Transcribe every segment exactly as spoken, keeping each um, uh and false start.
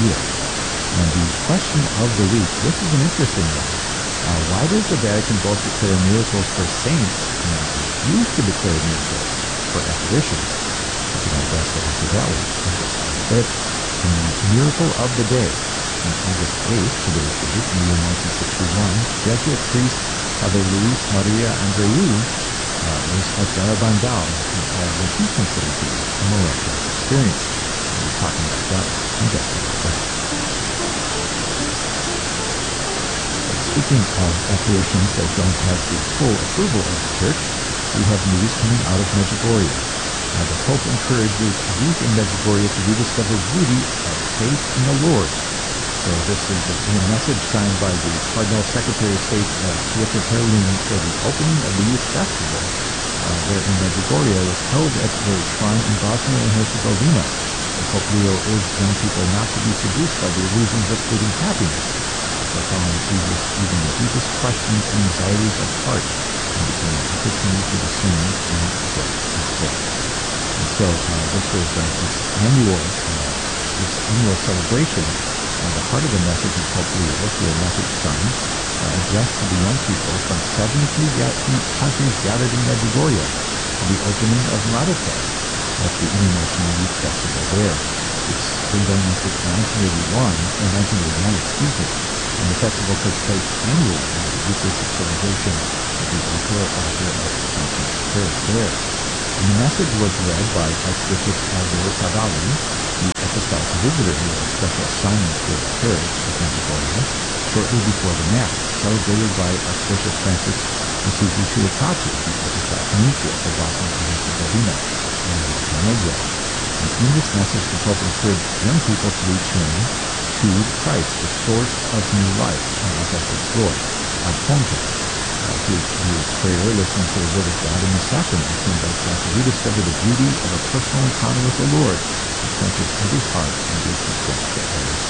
Judah. And the question of the week, this is an interesting one. Uh, why does the Vatican both declare miracles for saints and refuse to declare miracles for apparitions? I think I'll best answer that one in just a little bit. And the miracle of the day, on August eighth, today's date, in the year nineteen sixty-one, Jesuit priest Father Luis Maria Andreu uh, was at Garabandal and had what he considered to be a miraculous experience. We'll be talking about that in just a little bit. Speaking of apparitions that don't have the full approval of the Church, we have news coming out of Medjugorje. Now, the Pope encourages youth in Medjugorje to rediscover beauty of faith in the Lord. So this is a, a message signed by the Cardinal Secretary of State, uh, Pietro Parolin, for the opening of the Youth Festival uh, there in Medjugorje was held at the shrine in Bosnia and Herzegovina. And Pope Leo urged young people not to be seduced by the illusions of fleeting happiness, but following Jesus even the deepest questions and anxieties of heart, and became an opportunity for discernment and growth in faith. And so uh, this was uh, this annual uh, this annual celebration. Uh, the heart of the message of Pope Leo, through a message signed, uh, addressed to the young people from seventy-three countries gathered in Medjugorje for the opening of Mladotest. That's the International Youth Festival there. It's been going on since nineteen eighty-one, or nineteen eighty-nine, excuse me, and the festival takes place annually in the Eucharistic celebration of the Emperor Altar of Assumption Spirit there. And the message was read by Archbishop Alvaro Cavalli, the apostolic visitor who had a special assignment for the parish of Medjugorje, shortly before the Mass, celebrated by Archbishop Francis Masuzi Shuakatu, the apostolic nuncio for Bosnia and Herzegovina and Montenegro. And in this message, the Pope encouraged young people to return to Christ, the source of new life and authentic joy, our content. Uh, through, through prayer, listening to the Word of God, and the sacraments, invites us to rediscover the beauty of a personal encounter with the Lord, which touches every heart and gives the strength to others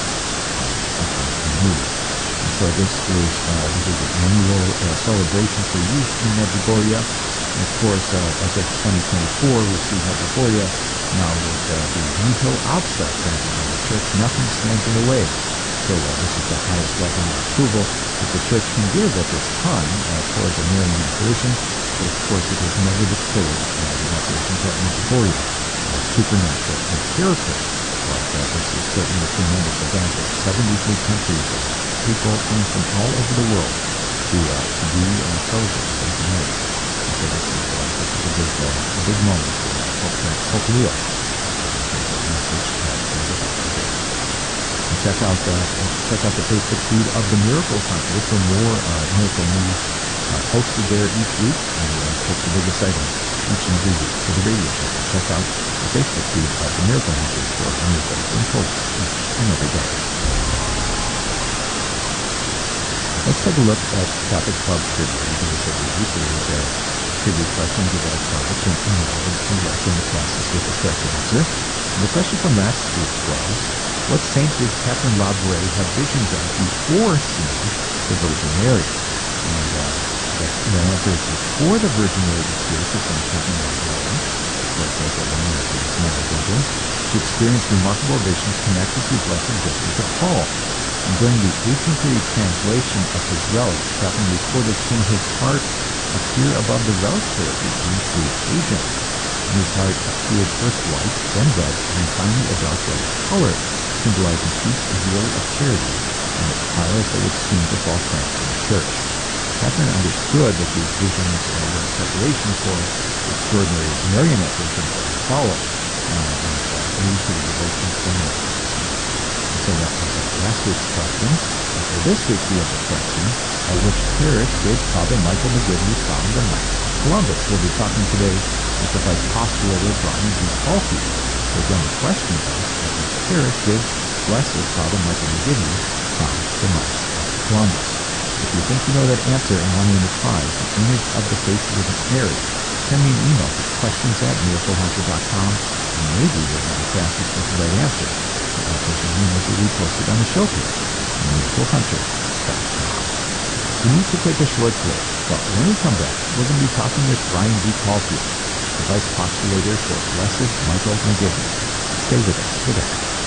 uh, in need. And so this is uh, this is an annual uh, celebration for youth in Medjugorje. And of course, uh, as of twenty twenty-four, we see Medjugorje now with uh, the Nihil Obsta granted by the Church. Nothing stands in the way. So uh, this is the highest level of approval that the Church can give at this time uh, towards a Marian apparition, but of course it has never declared uh, the apparitions at Medjugorje uh, supernatural in character. But uh, this is certainly a tremendous event of seventy-three countries, uh, people coming from all over the world to uh, to be uh, celebrate Saint Mary. And so this is, uh, this is a, big, uh, a big moment for uh, Pope, Pope Leo. Uh, message uh, Check out uh, check out the Facebook feed of the Miracle Hunter for more uh, miracle news uh, posted there each week, and uh, post the biggest items each and every week for the radio show. Check out the Facebook feed of the Miracle Hunter for miracles being posted each and every day. Let's take a look at Catholic Club trivia. Because I said we usually uh, trivia questions about topics and knowledge and lesson the classes with the correct answer. And the question from last week was, what saint did Catherine Labouré have visions of before seeing the Virgin Mary? And uh, the, the answer is before the Virgin Mary appeared to Saint Catherine Labouré. Of course, as a woman is not a virgin. She experienced remarkable visions connected to Blessed Vincent de Paul. And during the eighteen thirty translation of his relics, Catherine reported seeing his heart appear above the relic therapy on three occasions. And his heart appeared first white, then red, and finally a dark red color, symbolizing peace and zeal of charity, and the trials that would soon befall France and the Church. Catherine understood that these visions uh, were preparation for the extraordinary Marian apparition that would follow, uh, and uh, lead to the devotion to Mary. And so that was uh, last week's question. And for this week, we have a question: uh, which parish did Father Michael McGivney found the Knights of Columbus? We'll be talking today with the Vice Postulator Brian D. Caulfield. So again, the question is, which parish did Blessed Father Michael McGivney found the Knights of Columbus? If you think you know that answer and want to win the prize, the image of the face of Virgin Mary, send me an email to questions at miracle hunter dot com, and maybe you'll have the fastest with the right answer. The answers and emails will be posted on the show page at miracle hunter dot com. We need to take a short break, but when we come back, we're going to be talking with Brian D. Caulfield, the Vice Postulator for Blessed Michael McGivney. Stay with us for that.